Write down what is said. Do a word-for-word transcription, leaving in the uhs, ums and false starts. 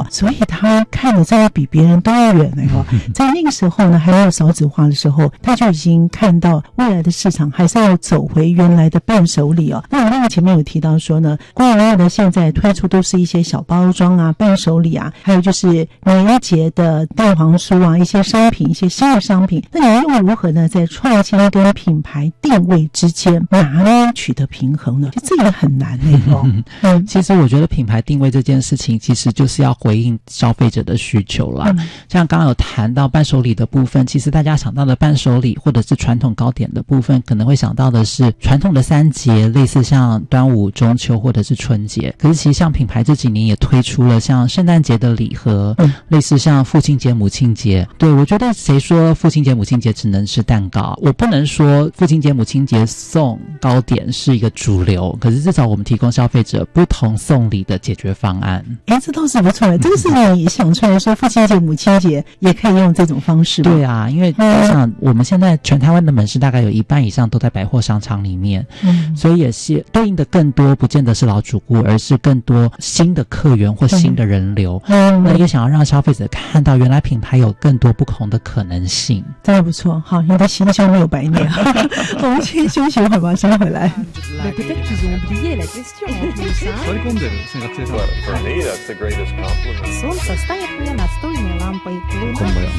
啊，所以他看得真的比别人都远了哦。在那个时候呢，还没有少子化的时候，他就已经看到未来的市场还是要走回原来的伴手礼哦。那我那个前面有提到说呢，官网呢现在推出都是一些小包装啊、伴手礼啊，还有就是年节的蛋黄酥啊，一些商品、一些新的商品。那你又如何呢，在创新跟品牌定位之间拿捏取得平衡呢？就这也很难呢、欸、哦。 嗯，其实我觉得品牌定位这件事情，其实就是要回应消费者的需求啦。嗯、像刚刚有谈到伴手礼的部分，其实大家想到的伴手礼或者是传统糕点的部分，可能会想到的是传统的三节，类似像端午、中秋或者是春节。可是其实像品牌这几年也推出了像圣诞节的礼盒，嗯、类似像父亲节、母亲节。对，我觉得谁说父亲节、母亲节只能吃蛋糕？我不能说父亲节、母亲节送糕点是一个主流，可是至少我们提供消费者不同送礼的解决方案。 诶，这倒是不错的，这个是你想出来说父亲节、母亲节也可以用这种方式吗？ 对啊，因为我想我们现在全台湾的门市大概有一半以上都在百货商场里面，嗯，所以也是对应的更多不见得是老主顾，而是更多新的客源或新的人流。嗯，那也想要让消费者看到原来品牌有更多不同的可能性。 真的不错，好，你的行销没有白念。我们先休息一会儿，马上回来。 Mais peut-être qu'ils ont oublié la question en plus, hein? For me, that's the greatest compliment. Солнце стоит мне настольной лампой.